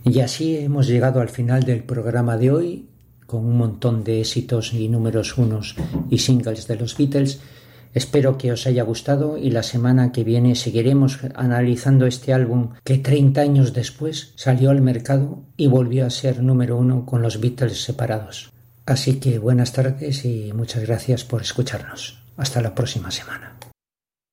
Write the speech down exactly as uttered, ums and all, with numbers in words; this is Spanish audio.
Y así hemos llegado al final del programa de hoy, con un montón de éxitos y números unos y singles de los Beatles. Espero que os haya gustado y la semana que viene seguiremos analizando este álbum que treinta años después salió al mercado y volvió a ser número uno con los Beatles separados. Así que buenas tardes y muchas gracias por escucharnos. Hasta la próxima semana.